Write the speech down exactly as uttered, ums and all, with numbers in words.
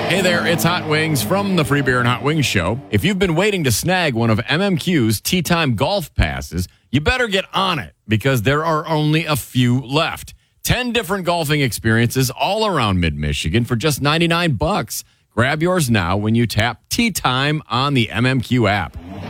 Hey there, it's Hot Wings from the Free Beer and Hot Wings Show. If you've been waiting to snag one of M M Q's Tea Time Golf Passes, you better get on it because there are only a few left. Ten different golfing experiences all around mid-Michigan for just ninety-nine bucks. Grab yours now when you tap Tea Time on the M M Q app.